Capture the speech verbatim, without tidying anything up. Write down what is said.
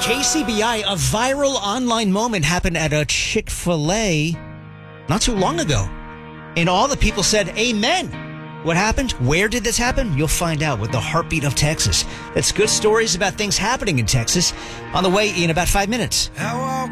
K C B I, a viral online moment happened at a Chick-fil-A not too long ago. And all the people said, amen. What happened? Where did this happen? You'll find out with the Heartbeat of Texas. That's good stories about things happening in Texas on the way in about five minutes. I walk